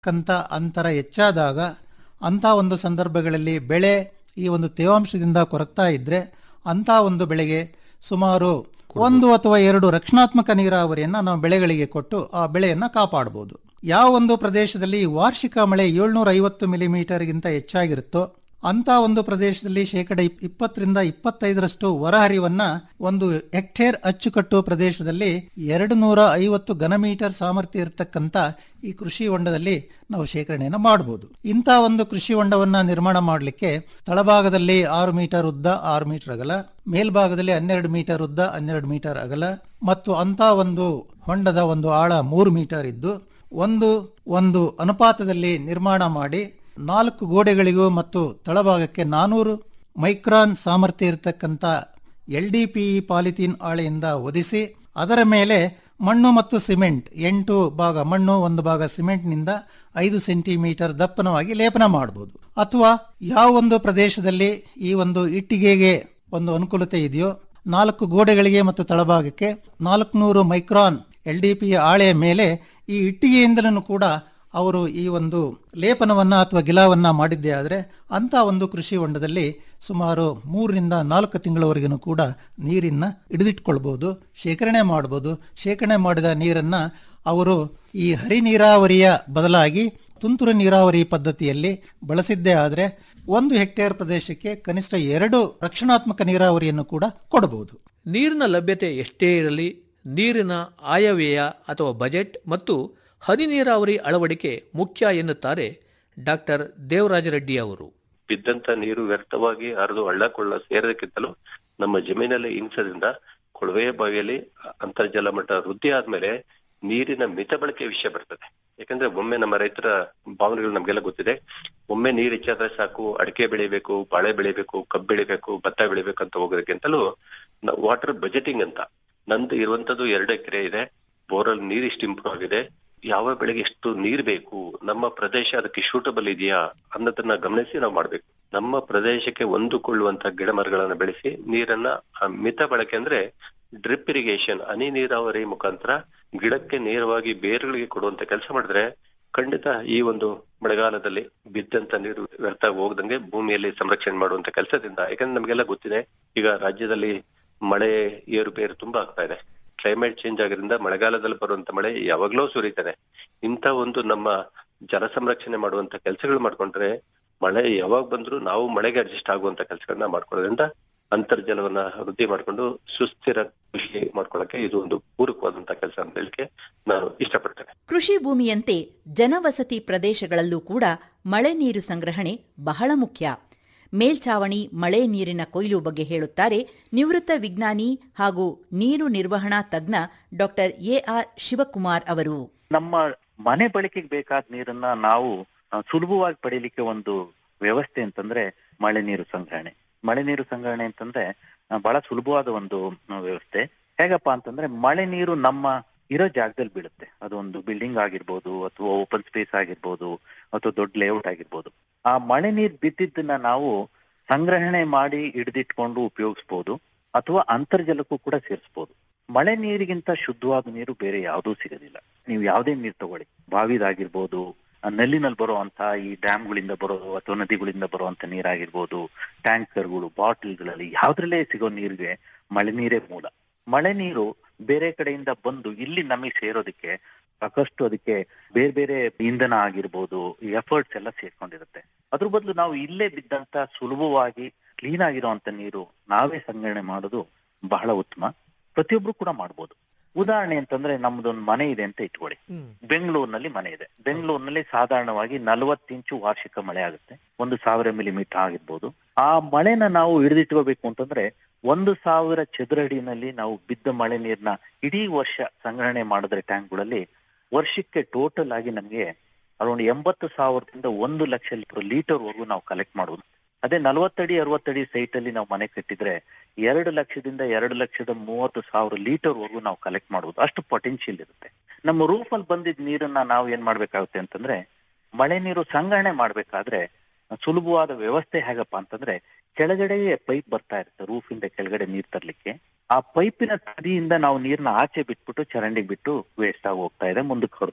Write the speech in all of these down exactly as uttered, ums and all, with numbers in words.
ಕಂತ ಅಂತರ ಹೆಚ್ಚಾದಾಗ ಅಂಥ ಒಂದು ಸಂದರ್ಭಗಳಲ್ಲಿ ಬೆಳೆ ಈ ಒಂದು ತೇವಾಂಶದಿಂದ ಕೊರಗ್ತಾ ಇದ್ದರೆ ಅಂಥ ಒಂದು ಬೆಳೆಗೆ ಸುಮಾರು ಒಂದು ಅಥವಾ ಎರಡು ರಕ್ಷಣಾತ್ಮಕ ನೀರಾವರಿಯನ್ನು ನಾವು ಬೆಳೆಗಳಿಗೆ ಕೊಟ್ಟು ಆ ಬೆಳೆಯನ್ನು ಕಾಪಾಡಬಹುದು. ಯಾವ ಒಂದು ಪ್ರದೇಶದಲ್ಲಿ ವಾರ್ಷಿಕ ಮಳೆ ಏಳ್ನೂರ ಐವತ್ತು ಮಿಲಿಮೀಟರ್ಗಿಂತ ಹೆಚ್ಚಾಗಿರುತ್ತೋ ಅಂಥ ಒಂದು ಪ್ರದೇಶದಲ್ಲಿ ಶೇಕಡ ಇಪ್ಪತ್ತರಿಂದ ಇಪ್ಪತ್ತೈದರಷ್ಟು ಹೊರಹರಿವನ್ನು ಒಂದು ಹೆಕ್ಟೇರ್ ಅಚ್ಚುಕಟ್ಟು ಪ್ರದೇಶದಲ್ಲಿ ಎರಡು ನೂರ ಐವತ್ತು ಘನಮೀಟರ್ ಸಾಮರ್ಥ್ಯ ಇರತಕ್ಕಂಥ ಈ ಕೃಷಿ ಹೊಂಡದಲ್ಲಿ ನಾವು ಶೇಖರಣೆಯನ್ನು ಮಾಡಬಹುದು. ಇಂಥ ಒಂದು ಕೃಷಿ ಹೊಂಡವನ್ನು ನಿರ್ಮಾಣ ಮಾಡಲಿಕ್ಕೆ ತಳಭಾಗದಲ್ಲಿ ಆರು ಮೀಟರ್ ಉದ್ದ, ಆರು ಮೀಟರ್ ಅಗಲ, ಮೇಲ್ಭಾಗದಲ್ಲಿ ಹನ್ನೆರಡು ಮೀಟರ್ ಉದ್ದ, ಹನ್ನೆರಡು ಮೀಟರ್ ಅಗಲ ಮತ್ತು ಅಂಥ ಒಂದು ಹೊಂಡದ ಒಂದು ಆಳ ಮೂರು ಮೀಟರ್ ಇದ್ದು ಒಂದು ಒಂದು ಅನುಪಾತದಲ್ಲಿ ನಿರ್ಮಾಣ ಮಾಡಿ ನಾಲ್ಕು ಗೋಡೆಗಳಿಗೂ ಮತ್ತು ತಳಭಾಗಕ್ಕೆ ನಾನೂರು ಮೈಕ್ರಾನ್ ಸಾಮರ್ಥ್ಯ ಇರತಕ್ಕಂಥ L D P E polythene ಹಾಳೆಯಿಂದ ಹೊದಿಸಿ ಅದರ ಮೇಲೆ ಮಣ್ಣು ಮತ್ತು ಸಿಮೆಂಟ್ ಎಂಟು ಭಾಗ ಮಣ್ಣು ಒಂದು ಭಾಗ ಸಿಮೆಂಟ್ನಿಂದ ಐದು ಸೆಂಟಿಮೀಟರ್ ದಪ್ಪನವಾಗಿ ಲೇಪನ ಮಾಡಬಹುದು. ಅಥವಾ ಯಾವ ಒಂದು ಪ್ರದೇಶದಲ್ಲಿ ಈ ಒಂದು ಇಟ್ಟಿಗೆಗೆ ಒಂದು ಅನುಕೂಲತೆ ಇದೆಯೋ ನಾಲ್ಕು ಗೋಡೆಗಳಿಗೆ ಮತ್ತು ತಳಭಾಗಕ್ಕೆ ನಾಲ್ಕುನೂರು ಮೈಕ್ರಾನ್ ಎಲ್ ಡಿ ಪಿ ಹಾಳೆಯ ಮೇಲೆ ಈ ಇಟ್ಟಿಗೆಯಿಂದಲೂ ಕೂಡ ಅವರು ಈ ಒಂದು ಲೇಪನವನ್ನು ಅಥವಾ ಗಿಲಾವನ್ನು ಮಾಡಿದ್ದೇ ಆದರೆ ಅಂಥ ಒಂದು ಕೃಷಿ ಹೊಂಡದಲ್ಲಿ ಸುಮಾರು ಮೂರರಿಂದ ನಾಲ್ಕು ತಿಂಗಳವರೆಗೂ ಕೂಡ ನೀರನ್ನು ಹಿಡಿದಿಟ್ಕೊಳ್ಬೋದು, ಶೇಖರಣೆ ಮಾಡ್ಬೋದು. ಶೇಖರಣೆ ಮಾಡಿದ ನೀರನ್ನು ಅವರು ಈ ಹರಿ ನೀರಾವರಿಯ ಬದಲಾಗಿ ತುಂತುರು ನೀರಾವರಿ ಪದ್ಧತಿಯಲ್ಲಿ ಬಳಸಿದ್ದೇ ಆದರೆ ಒಂದು ಹೆಕ್ಟೇರ್ ಪ್ರದೇಶಕ್ಕೆ ಕನಿಷ್ಠ ಎರಡು ರಕ್ಷಣಾತ್ಮಕ ನೀರಾವರಿಯನ್ನು ಕೂಡ ಕೊಡಬಹುದು. ನೀರಿನ ಲಭ್ಯತೆ ಎಷ್ಟೇ ಇರಲಿ, ನೀರಿನ ಆಯವ್ಯಯ ಅಥವಾ ಬಜೆಟ್ ಮತ್ತು ಹನಿ ನೀರಾವರಿ ಅಳವಡಿಕೆ ಮುಖ್ಯ ಎನ್ನುತ್ತಾರೆ ಡಾಕ್ಟರ್ ದೇವರಾಜ ರೆಡ್ಡಿ ಅವರು. ಬಿದ್ದಂತ ನೀರು ವ್ಯರ್ಥವಾಗಿ ಹರಿದು ಹಳ್ಳ ಕೊಳ್ಳ ಸೇರೋದಕ್ಕಿಂತಲೂ ನಮ್ಮ ಜಮೀನಲ್ಲಿ ಇಂಚದಿಂದ ಕೊಳವೆಯ ಬಾವಿಯಲ್ಲಿ ಅಂತರ್ಜಲ ಮಟ್ಟ ವೃದ್ಧಿ ಆದ್ಮೇಲೆ ನೀರಿನ ಮಿತ ಬಳಕೆ ವಿಷಯ ಬರ್ತದೆ. ಯಾಕಂದ್ರೆ ಒಮ್ಮೆ ನಮ್ಮ ರೈತರ ಭಾವನೆಗಳು ನಮ್ಗೆಲ್ಲ ಗೊತ್ತಿದೆ. ಒಮ್ಮೆ ನೀರು ಹೆಚ್ಚಾದ್ರೆ ಸಾಕು, ಅಡಿಕೆ ಬೆಳಿಬೇಕು, ಬಾಳೆ ಬೆಳಿಬೇಕು, ಕಬ್ಬು ಬೆಳಿಬೇಕು, ಭತ್ತ ಬೆಳಿಬೇಕು ಅಂತ ಹೋಗೋದಕ್ಕಿಂತಲೂ ವಾಟರ್ ಬಜೆಟಿಂಗ್ ಅಂತ ನಂದು ಇರುವಂತದ್ದು ಎರಡು ಎಕರೆ ಇದೆ, ಬೋರಲ್ಲಿ ನೀರು ಇಷ್ಟು ಇಂಪ್ರೂವ್ ಆಗಿದೆ, ಯಾವ ಬೆಳೆಗೆ ಎಷ್ಟು ನೀರ್ ಬೇಕು, ನಮ್ಮ ಪ್ರದೇಶ ಅದಕ್ಕೆ ಶೂಟಬಲ್ ಇದೆಯಾ ಅನ್ನೋದನ್ನ ಗಮನಿಸಿ ನಾವು ಮಾಡ್ಬೇಕು. ನಮ್ಮ ಪ್ರದೇಶಕ್ಕೆ ಹೊಂದಿಕೊಳ್ಳುವಂತ ಗಿಡ ಮರಗಳನ್ನ ಬೆಳೆಸಿ ನೀರನ್ನ ಮಿತ ಬಳಕೆ ಅಂದ್ರೆ ಡ್ರಿಪ್ ಇರಿಗೇಷನ್, ಹನಿ ನೀರಾವರಿ ಮುಖಾಂತರ ಗಿಡಕ್ಕೆ ನೇರವಾಗಿ ಬೇರುಗಳಿಗೆ ಕೊಡುವಂತ ಕೆಲಸ ಮಾಡಿದ್ರೆ ಖಂಡಿತ ಈ ಒಂದು ಮಳೆಗಾಲದಲ್ಲಿ ಬಿದ್ದಂತ ನೀರು ವ್ಯರ್ಥ ಹೋಗದಂಗೆ ಭೂಮಿಯಲ್ಲಿ ಸಂರಕ್ಷಣೆ ಮಾಡುವಂತ ಕೆಲಸದಿಂದ, ಯಾಕಂದ್ರೆ ನಮ್ಗೆಲ್ಲ ಗೊತ್ತಿದೆ ಈಗ ರಾಜ್ಯದಲ್ಲಿ ಮಳೆ ಏರುಪೇರು ತುಂಬಾ ಆಗ್ತಾ ಇದೆ. ಕ್ಲೈಮೇಟ್ ಚೇಂಜ್ ಆಗಿರೋದ್ರಿಂದ ಮಳೆಗಾಲದಲ್ಲಿ ಬರುವಂತ ಮಳೆ ಯಾವಾಗ್ಲೂ ಸುರಿತಾನೆ. ಇಂಥ ಒಂದು ನಮ್ಮ ಜಲ ಸಂರಕ್ಷಣೆ ಮಾಡುವಂತ ಕೆಲಸಗಳು ಮಾಡ್ಕೊಂಡ್ರೆ ಮಳೆ ಯಾವಾಗ ಬಂದ್ರು ನಾವು ಮಳೆಗೆ ಅಡ್ಜಸ್ಟ್ ಆಗುವಂತ ಕೆಲಸಗಳನ್ನ ಮಾಡ್ಕೊಳ್ಳೋದ್ರಿಂದ ಅಂತರ್ಜಲವನ್ನ ವೃದ್ಧಿ ಮಾಡ್ಕೊಂಡು ಸುಸ್ಥಿರ ಕೃಷಿ ಮಾಡ್ಕೊಳ್ಳಕ್ಕೆ ಇದು ಒಂದು ಪೂರಕವಾದಂತಹ ಕೆಲಸ ಅಂತ ಹೇಳಿಕೆ ನಾನು ಇಷ್ಟಪಡ್ತೇನೆ. ಕೃಷಿ ಭೂಮಿಯಂತೆ ಜನವಸತಿ ಪ್ರದೇಶಗಳಲ್ಲೂ ಕೂಡ ಮಳೆ ನೀರು ಸಂಗ್ರಹಣೆ ಬಹಳ ಮುಖ್ಯ. ಮೇಲ್ಛಾವಣಿ ಮಳೆ ನೀರಿನ ಕೊಯ್ಲು ಬಗ್ಗೆ ಹೇಳುತ್ತಾರೆ ನಿವೃತ್ತ ವಿಜ್ಞಾನಿ ಹಾಗೂ ನೀರು ನಿರ್ವಹಣಾ ತಜ್ಞ ಡಾಕ್ಟರ್ ಎ ಆರ್ ಶಿವಕುಮಾರ್ ಅವರು. ನಮ್ಮ ಮನೆ ಬಳಕೆಗೆ ಬೇಕಾದ ನೀರನ್ನ ನಾವು ಸುಲಭವಾಗಿ ಪಡೀಲಿಕ್ಕೆ ಒಂದು ವ್ಯವಸ್ಥೆ ಅಂತಂದ್ರೆ ಮಳೆ ನೀರು ಸಂಗ್ರಹಣೆ. ಮಳೆ ನೀರು ಸಂಗ್ರಹಣೆ ಅಂತಂದ್ರೆ ಬಹಳ ಸುಲಭವಾದ ಒಂದು ವ್ಯವಸ್ಥೆ. ಹೇಗಪ್ಪ ಅಂತಂದ್ರೆ ಮಳೆ ನೀರು ನಮ್ಮ ಇರೋ ಜಾಗದಲ್ಲಿ ಬೀಳುತ್ತೆ. ಅದು ಒಂದು ಬಿಲ್ಡಿಂಗ್ ಆಗಿರ್ಬೋದು, ಅಥವಾ ಓಪನ್ ಸ್ಪೇಸ್ ಆಗಿರ್ಬೋದು, ಅಥವಾ ದೊಡ್ಡ ಲೇಔಟ್ ಆಗಿರ್ಬೋದು. ಆ ಮಳೆ ನೀರು ಬಿದ್ದಿದ್ದನ್ನ ನಾವು ಸಂಗ್ರಹಣೆ ಮಾಡಿ ಹಿಡಿದಿಟ್ಕೊಂಡು ಉಪಯೋಗಿಸ್ಬೋದು, ಅಥವಾ ಅಂತರ್ಜಲಕ್ಕೂ ಕೂಡ ಸೇರಿಸಬಹುದು. ಮಳೆ ನೀರಿಗಿಂತ ಶುದ್ಧವಾದ ನೀರು ಬೇರೆ ಯಾವುದೂ ಸಿಗೋದಿಲ್ಲ. ನೀವು ಯಾವುದೇ ನೀರು ತಗೊಳ್ಳಿ, ಬಾವಿದಾಗಿರ್ಬೋದು, ನಲ್ಲಿನಲ್ಲಿ ಬರುವಂತ ಈ ಡ್ಯಾಮ್ಗಳಿಂದ ಬರೋ ಅಥವಾ ನದಿಗಳಿಂದ ಬರುವಂತ ನೀರಾಗಿರ್ಬೋದು, ಟ್ಯಾಂಕರ್ಗಳು, ಬಾಟಲ್ಗಳಲ್ಲಿ ಯಾವ್ದ್ರಲ್ಲೇ ಸಿಗೋ ನೀರಿಗೆ ಮಳೆ ನೀರೇ ಮೂಲ. ಮಳೆ ನೀರು ಬೇರೆ ಕಡೆಯಿಂದ ಬಂದು ಇಲ್ಲಿ ನಮಗೆ ಸೇರೋದಕ್ಕೆ ಸಾಕಷ್ಟು ಅದಕ್ಕೆ ಬೇರೆ ಬೇರೆ ಇಂಧನ ಆಗಿರ್ಬೋದು, ಎಫರ್ಟ್ಸ್ ಎಲ್ಲ ಸೇರ್ಕೊಂಡಿರುತ್ತೆ. ಅದ್ರ ಬದಲು ನಾವು ಇಲ್ಲೇ ಬಿದ್ದಂತ ಸುಲಭವಾಗಿ ಕ್ಲೀನ್ ಆಗಿರುವಂತ ನೀರು ನಾವೇ ಸಂಗ್ರಹಣೆ ಮಾಡೋದು ಬಹಳ ಉತ್ತಮ. ಪ್ರತಿಯೊಬ್ರು ಕೂಡ ಮಾಡ್ಬೋದು. ಉದಾಹರಣೆ ಅಂತಂದ್ರೆ ನಮ್ದೊಂದು ಮನೆ ಇದೆ ಅಂತ ಇಟ್ಕೊಳ್ಳಿ. ಬೆಂಗಳೂರಿನಲ್ಲಿ ಮನೆ ಇದೆ. ಬೆಂಗಳೂರಿನಲ್ಲಿ ಸಾಧಾರಣವಾಗಿ ನಲವತ್ತು ಇಂಚು ವಾರ್ಷಿಕ ಮಳೆ ಆಗುತ್ತೆ. ಒಂದು ಸಾವಿರ ಮಿಲಿಮೀಟರ್ ಆಗಿರ್ಬೋದು. ಆ ಮಳೆನ ನಾವು ಹಿಡಿದಿಟ್ಕೋಬೇಕು ಅಂತಂದ್ರೆ ಒಂದು ಸಾವಿರ ಚದುರಡಿನಲ್ಲಿ ನಾವು ಬಿದ್ದ ಮಳೆ ನೀರ್ನ ಇಡೀ ವರ್ಷ ಸಂಗ್ರಹಣೆ ಮಾಡಿದ್ರೆ ಟ್ಯಾಂಕ್ಗಳಲ್ಲಿ ವರ್ಷಕ್ಕೆ ಟೋಟಲ್ ಆಗಿ ನಮ್ಗೆ ಅರೌಂಡ್ ಎಂಬತ್ತು ಸಾವಿರದಿಂದ ಒಂದು ಲಕ್ಷ ಲೀಟರ್ ವರೆಗೂ ನಾವು ಕಲೆಕ್ಟ್ ಮಾಡುವುದು. ಅದೇ ನಲವತ್ತಡಿ ಅರವತ್ತಡಿ ಸೈಟ್ ಅಲ್ಲಿ ನಾವು ಮನೆ ಕಟ್ಟಿದ್ರೆ ಎರಡು ಲಕ್ಷದಿಂದ ಎರಡು ಲಕ್ಷದ ಮೂವತ್ತು ಸಾವಿರ ಲೀಟರ್ ವರೆಗೂ ನಾವು ಕಲೆಕ್ಟ್ ಮಾಡುವುದು. ಅಷ್ಟು ಪೊಟೆನ್ಶಿಯಲ್ ಇರುತ್ತೆ. ನಮ್ಮ ರೂಫ್ ಅಲ್ಲಿ ಬಂದಿದ್ದ ನೀರನ್ನ ನಾವು ಏನ್ ಮಾಡ್ಬೇಕಾಗುತ್ತೆ ಅಂತಂದ್ರೆ, ಮಳೆ ನೀರು ಸಂಗ್ರಹಣೆ ಮಾಡ್ಬೇಕಾದ್ರೆ ಸುಲಭವಾದ ವ್ಯವಸ್ಥೆ ಹೇಗಪ್ಪ ಅಂತಂದ್ರೆ, ಕೆಳಗಡೆ ಪೈಪ್ ಬರ್ತಾ ಇರುತ್ತೆ ರೂಫ್ ಇಂದ ಕೆಳಗಡೆ ನೀರ್ ತರ್ಲಿಕ್ಕೆ. ಆ ಪೈಪಿನ ತುದಿಯಿಂದ ನಾವು ನೀರ್ನ ಆಚೆ ಬಿಟ್ಬಿಟ್ಟು ಚರಂಡಿಗೆ ಬಿಟ್ಟು ವೇಸ್ಟ್ ಆಗಿ ಹೋಗ್ತಾ ಇದೆ, ಮುಂದಕ್ಕೆ ಹೊಡೆದು ಹೋಗುತ್ತೆ.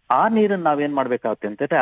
ಆ ನೀರನ್ನ ನಾವೇನ್ ಮಾಡ್ಬೇಕಾಗುತ್ತೆ ಅಂತಂದ್ರೆ